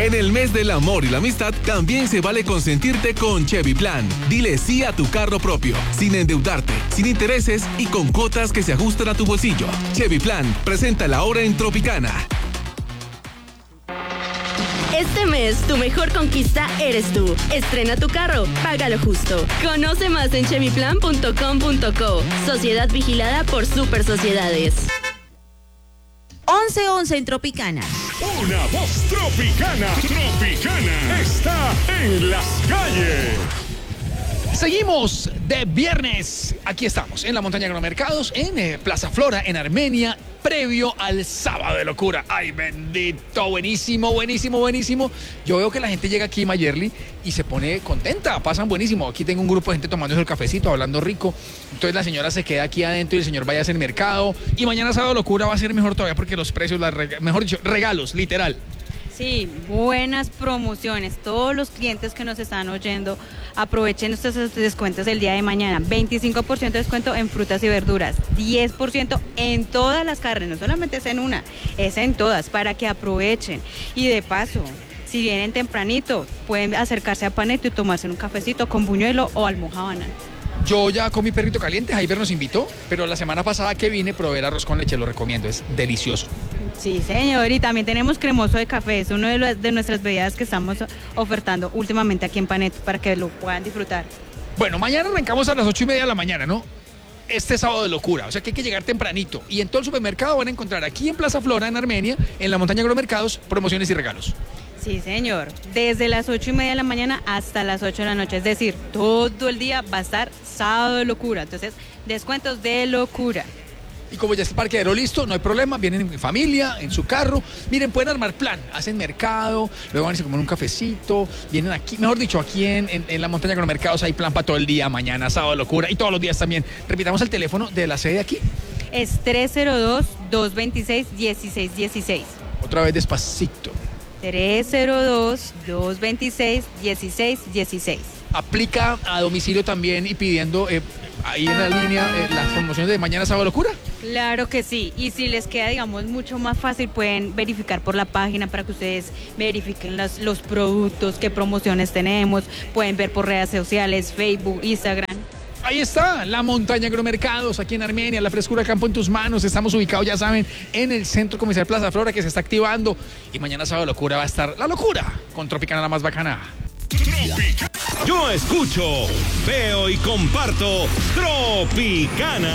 En el mes del amor y la amistad, también se vale consentirte con Chevy Plan. Dile sí a tu carro propio, sin endeudarte, sin intereses y con cuotas que se ajustan a tu bolsillo. Chevy Plan, presenta ahora en Tropicana. Este mes, tu mejor conquista eres tú. Estrena tu carro, págalo justo. Conoce más en chevyplan.com.co. Sociedad vigilada por Super Sociedades. 11:11 en Tropicana. Una voz tropicana. Tropicana está en las calles. Seguimos de viernes. Aquí estamos, en la Montaña Agromercados, en Plaza Flora, en Armenia, previo al Sábado de Locura. ¡Ay, bendito! Buenísimo, buenísimo, buenísimo. Yo veo que la gente llega aquí a Mayerly y se pone contenta, pasan buenísimo. Aquí tengo un grupo de gente tomándose el cafecito, hablando rico. Entonces la señora se queda aquí adentro y el señor vaya a hacer mercado. Y mañana Sábado de Locura va a ser mejor todavía porque los precios, mejor dicho, regalos, literal. Sí, buenas promociones. Todos los clientes que nos están oyendo, aprovechen estos descuentos el día de mañana. 25% de descuento en frutas y verduras, 10% en todas las carnes, no solamente es en una, es en todas, para que aprovechen. Y de paso, si vienen tempranito, pueden acercarse a Paneto y tomarse un cafecito con buñuelo o almojábana. Yo ya comí perrito caliente, Jaiber nos invitó, pero la semana pasada que vine probé el arroz con leche, lo recomiendo, es delicioso. Sí, señor, y también tenemos cremoso de café, es uno de nuestras bebidas que estamos ofertando últimamente aquí en Paneto para que lo puedan disfrutar. Bueno, mañana arrancamos a las 8:30 de la mañana, ¿no? Este Sábado de Locura, o sea que hay que llegar tempranito. Y en todo el supermercado van a encontrar aquí en Plaza Flora, en Armenia, en la Montaña Agromercados, promociones y regalos. Sí, señor. Desde las 8:30 de la mañana hasta las 8 de la noche. Es decir, todo el día va a estar Sábado de Locura. Entonces, descuentos de locura. Y como ya está el parqueadero listo, no hay problema. Vienen en familia, en su carro. Miren, pueden armar plan. Hacen mercado, luego van a irse a comer un cafecito. Vienen aquí, mejor dicho, aquí en la Montaña Agromercados hay plan para todo el día. Mañana, Sábado de Locura y todos los días también. Repitamos el teléfono de la sede aquí. Es 302-226-1616. Otra vez despacito. 302-226-1616. ¿Aplica a domicilio también y pidiendo ahí en la línea las promociones de mañana Sábado de Locura? Claro que sí, y si les queda, digamos, mucho más fácil, pueden verificar por la página para que ustedes verifiquen los productos, qué promociones tenemos, pueden ver por redes sociales, Facebook, Instagram. Ahí está, la Montaña Agromercados, aquí en Armenia, la frescura del campo en tus manos. Estamos ubicados, ya saben, en el Centro Comercial Plaza Flora, que se está activando. Y mañana Sábado de Locura va a estar la locura con Tropicana, la más bacana. Yo escucho, veo y comparto Tropicana.